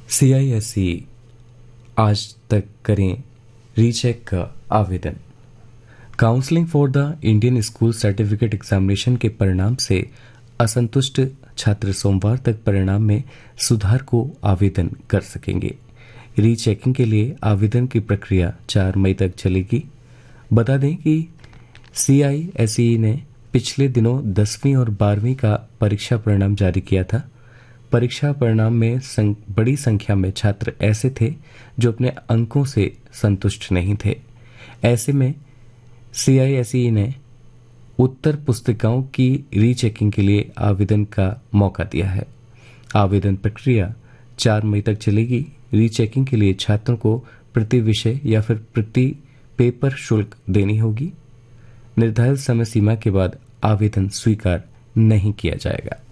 CISE आज तक करें रीचेक का आवेदन। Counselling for the Indian school certificate examination के परिणाम से असंतुष्ट छात्र सोमवार तक परिणाम में सुधार को आवेदन कर सकेंगे। रीचेकिंग के लिए आवेदन की प्रक्रिया 4 मई तक चलेगी। बता दें कि CISE ने पिछले दिनों 10वीं और 12वीं का परीक्षा परिणाम जारी किया था। परीक्षा परिणाम में बड़ी संख्या में छात्र ऐसे थे जो अपने अंकों से संतुष्ट नहीं थे। ऐसे में CISE ने उत्तर पुस्तिकाओं की रीचेकिंग के लिए आवेदन का मौका दिया है। आवेदन प्रक्रिया 4 मई तक चलेगी। रीचेकिंग के लिए छात्रों को प्रति विषय या फिर प्रति पेपर शुल्क देनी होगी। निर्धारित समय सीमा के बाद आवेदन स्वीकार नहीं किया जाएगा।